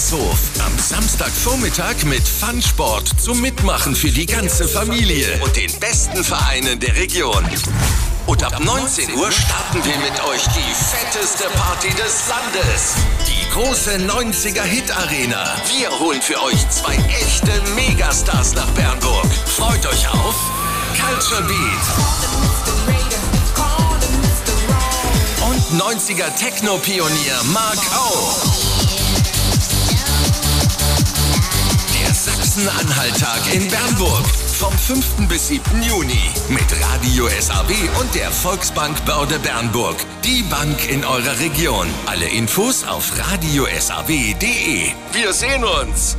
Elvershof. Am Samstagvormittag mit Funsport zum Mitmachen für die ganze Familie und den besten Vereinen der Region. Und ab 19 Uhr starten wir mit euch die fetteste Party des Landes. Die große 90er-Hit-Arena. Wir holen für euch 2 echte Megastars nach Bernburg. Freut euch auf Culture Beat und 90er-Techno-Pionier Mark O. Der Sachsen-Anhalt-Tag in Bernburg. Vom 5. bis 7. Juni mit Radio SAW und der Volksbank Börde Bernburg. Die Bank in eurer Region. Alle Infos auf radiosaw.de. Wir sehen uns!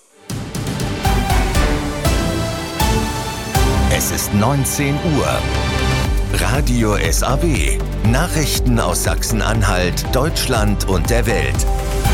Es ist 19 Uhr. Radio SAW. Nachrichten aus Sachsen-Anhalt, Deutschland und der Welt.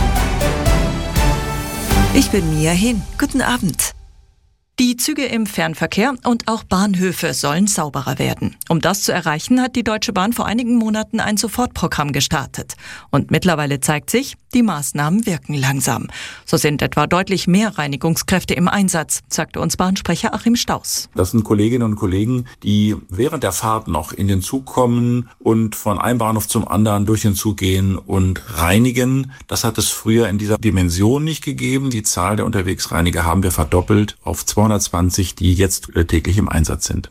Ich bin Mia Hehn. Guten Abend. Die Züge im Fernverkehr und auch Bahnhöfe sollen sauberer werden. Um das zu erreichen, hat die Deutsche Bahn vor einigen Monaten ein Sofortprogramm gestartet. Und mittlerweile zeigt sich, die Maßnahmen wirken langsam. So sind etwa deutlich mehr Reinigungskräfte im Einsatz, sagte uns Bahnsprecher Achim Staus. Das sind Kolleginnen und Kollegen, die während der Fahrt noch in den Zug kommen und von einem Bahnhof zum anderen durch den Zug gehen und reinigen. Das hat es früher in dieser Dimension nicht gegeben. Die Zahl der Unterwegsreiniger haben wir verdoppelt auf 220, die jetzt täglich im Einsatz sind.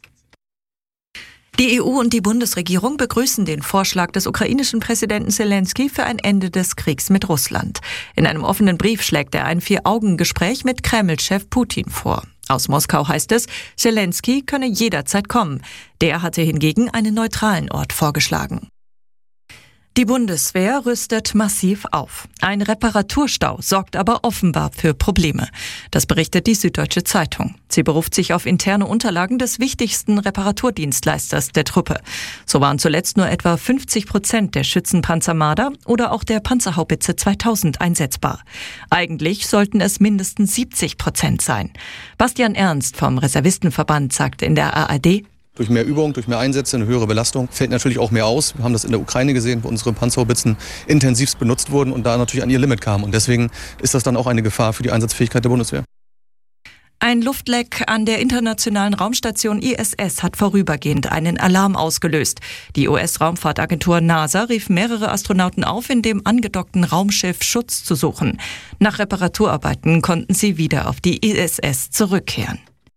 Die EU und die Bundesregierung begrüßen den Vorschlag des ukrainischen Präsidenten Zelensky für ein Ende des Kriegs mit Russland. In einem offenen Brief schlägt er ein 4-Augen-Gespräch mit Kreml-Chef Putin vor. Aus Moskau heißt es, Zelensky könne jederzeit kommen. Der hatte hingegen einen neutralen Ort vorgeschlagen. Die Bundeswehr rüstet massiv auf. Ein Reparaturstau sorgt aber offenbar für Probleme. Das berichtet die Süddeutsche Zeitung. Sie beruft sich auf interne Unterlagen des wichtigsten Reparaturdienstleisters der Truppe. So waren zuletzt nur etwa 50% der Schützenpanzer Marder oder auch der Panzerhaubitze 2000 einsetzbar. Eigentlich sollten es mindestens 70% sein. Bastian Ernst vom Reservistenverband sagte in der ARD: Durch mehr Übung, durch mehr Einsätze, eine höhere Belastung fällt natürlich auch mehr aus. Wir haben das in der Ukraine gesehen, wo unsere Panzerhaubitzen intensivst benutzt wurden und da natürlich an ihr Limit kamen. Und deswegen ist das dann auch eine Gefahr für die Einsatzfähigkeit der Bundeswehr. Ein Luftleck an der internationalen Raumstation ISS hat vorübergehend einen Alarm ausgelöst. Die US-Raumfahrtagentur NASA rief mehrere Astronauten auf, in dem angedockten Raumschiff Schutz zu suchen. Nach Reparaturarbeiten konnten sie wieder auf die ISS zurückkehren.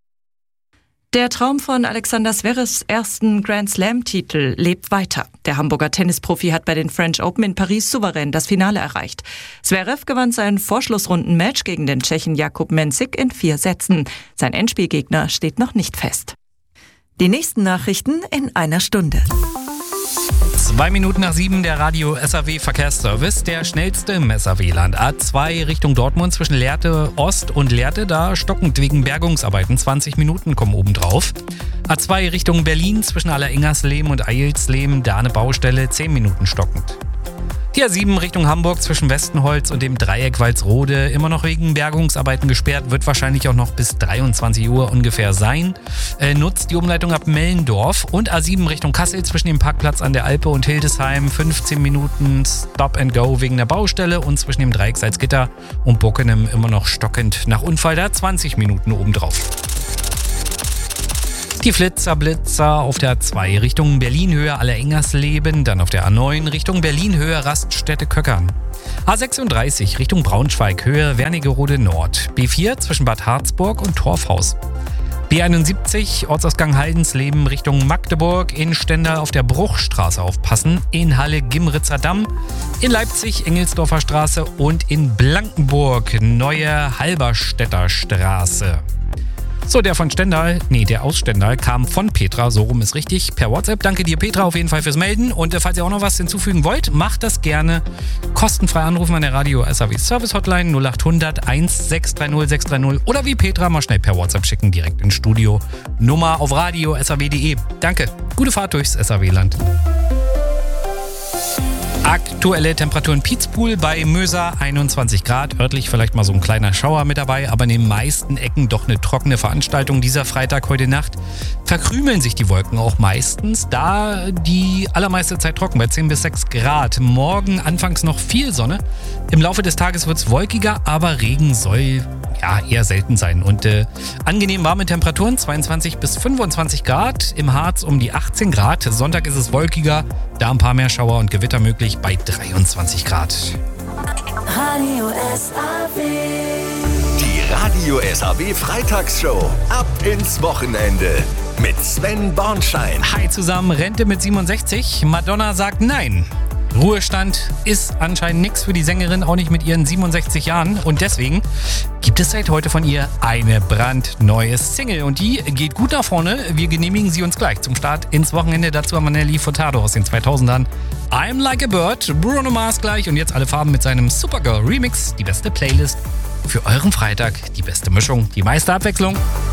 Der Traum von Alexander Zverevs ersten Grand-Slam-Titel lebt weiter. Der Hamburger Tennisprofi hat bei den French Open in Paris souverän das Finale erreicht. Zverev gewann sein Vorschlussrunden-Match gegen den Tschechen Jakub Mensik in 4 Sätzen. Sein Endspielgegner steht noch nicht fest. Die nächsten Nachrichten in einer Stunde. 2 Minuten nach 7 der Radio SAW Verkehrsservice, der schnellste im SAW-Land. A2 Richtung Dortmund zwischen Lehrte Ost und Lehrte, da stockend wegen Bergungsarbeiten. 20 Minuten kommen obendrauf. A2 Richtung Berlin zwischen Alleringers-Lehm und Eilsleben, da eine Baustelle, 10 Minuten stockend. Die A7 Richtung Hamburg zwischen Westenholz und dem Dreieck Walsrode, immer noch wegen Bergungsarbeiten gesperrt, wird wahrscheinlich auch noch bis 23 Uhr ungefähr sein. Nutzt die Umleitung ab Mellendorf. Und A7 Richtung Kassel zwischen dem Parkplatz an der Alpe und Hildesheim, 15 Minuten Stop and Go wegen der Baustelle, und zwischen dem Dreieck Salzgitter und Bockenem immer noch stockend nach Unfall, da 20 Minuten obendrauf. Die Flitzer-Blitzer auf der A2 Richtung Berlin-Höhe Alleringers-Leben, dann auf der A9 Richtung Berlin-Höhe Raststätte-Köckern. A36 Richtung Braunschweig Höhe Wernigerode Nord. B4 zwischen Bad Harzburg und Torfhaus. B71 Ortsausgang Haldensleben Richtung Magdeburg. In Stendal auf der Bruchstraße aufpassen. In Halle Gimritzer Damm. In Leipzig Engelsdorfer Straße und in Blankenburg Neue Halberstädter Straße. So, der aus Stendal kam von Petra, so rum ist richtig, per WhatsApp. Danke dir, Petra, auf jeden Fall fürs Melden. Und falls ihr auch noch was hinzufügen wollt, macht das gerne. Kostenfrei anrufen an der Radio SAW Service Hotline 0800 1630 630 oder wie Petra mal schnell per WhatsApp schicken, direkt ins Studio. Nummer auf radiosaw.de. Danke, gute Fahrt durchs SAW-Land. Aktuelle Temperaturen Pietspool bei Möser 21 Grad. Örtlich vielleicht mal so ein kleiner Schauer mit dabei, aber in den meisten Ecken doch eine trockene Veranstaltung. Dieser Freitag, heute Nacht, verkrümeln sich die Wolken auch meistens, da die allermeiste Zeit trocken bei 10 bis 6 Grad. Morgen anfangs noch viel Sonne. Im Laufe des Tages wird es wolkiger, aber Regen soll eher selten sein. Und angenehm warme Temperaturen, 22 bis 25 Grad. Im Harz um die 18 Grad. Sonntag ist es wolkiger, da ein paar mehr Schauer und Gewitter möglich bei 23 Grad. Radio SAW. Die Radio SAW Freitagsshow. Ab ins Wochenende. Mit Sven Bornschein. Hi zusammen, Rente mit 67. Madonna sagt nein. Ruhestand ist anscheinend nichts für die Sängerin, auch nicht mit ihren 67 Jahren. Und deswegen gibt es seit heute von ihr eine brandneue Single. Und die geht gut nach vorne. Wir genehmigen sie uns gleich zum Start ins Wochenende. Dazu haben wir Nelly Furtado aus den 2000ern. I'm Like a Bird, Bruno Mars gleich. Und jetzt alle Farben mit seinem Supergirl Remix. Die beste Playlist für euren Freitag. Die beste Mischung, die meiste Abwechslung.